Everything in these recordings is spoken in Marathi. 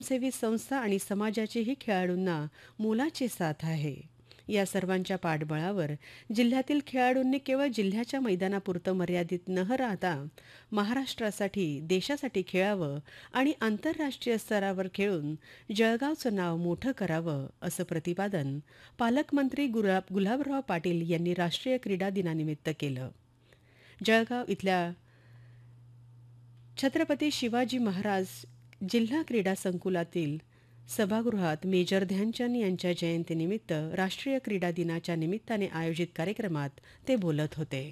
सेवी संस्था आणि समाजाचीही खेळाडूंना मोलाची साथ आहे. या सर्वांच्या पाठबळावर जिल्ह्यातील खेळाडूंनी केवळ जिल्ह्याच्या मैदानापुरतं मर्यादित न राहता महाराष्ट्रासाठी, देशासाठी खेळावं आणि आंतरराष्ट्रीय स्तरावर खेळून जळगावचं नाव मोठं करावं, असं प्रतिपादन पालकमंत्री गुलाबराव पाटील यांनी राष्ट्रीय क्रीडा दिनानिमित्त केलं. जळगाव इथल्या छत्रपती शिवाजी महाराज जिल्हा क्रीडा संकुलातील सभागृहात मेजर ध्यानचंद यांच्या जयंतीनिमित्त राष्ट्रीय क्रीडा दिनाच्या निमित्ताने आयोजित कार्यक्रमात ते बोलत होते.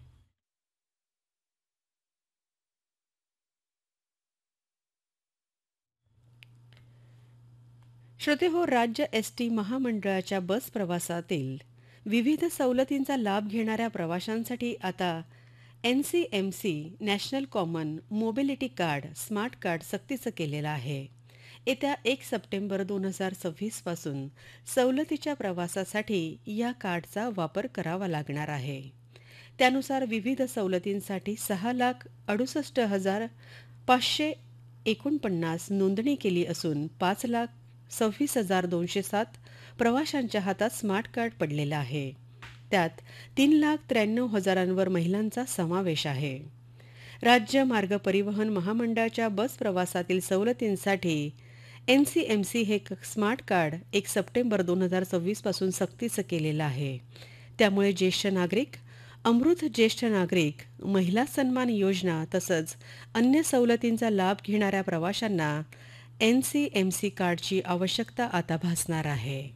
श्रोतेहो, राज्य एसटी महामंडळाच्या बस प्रवासातील विविध सवलतींचा लाभ घेणाऱ्या प्रवाशांसाठी आता NCMC national common mobility card smart card सक्तीचं केलेलं आहे. येत्या 1 सप्टेंबर 2026 पासून सवलतीच्या प्रवासासाठी या कार्डचा वापर करावा लागणार आहे. त्यानुसार विविध सवलतींसाठी 6,68,549 नोंदणी केली असून 5,26,207 प्रवाशांच्या हातात स्मार्ट कार्ड पडलेलं आहे. त्यात 3,93,000 महिलांचा समावेश आहे. राज्य मार्ग परिवहन महामंडळाच्या बस प्रवासातील सवलतींसाठी एनसीएमसी हे स्मार्ट कार्ड 1 सप्टेंबर 2026 पासून सक्तीचं केलेलं आहे. त्यामुळे ज्येष्ठ नागरिक, अमृत ज्येष्ठ नागरिक, महिला सन्मान योजना तसंच अन्य सवलतींचा लाभ घेणाऱ्या प्रवाशांना एनसीएमसी कार्डची आवश्यकता आता भासणार आहे.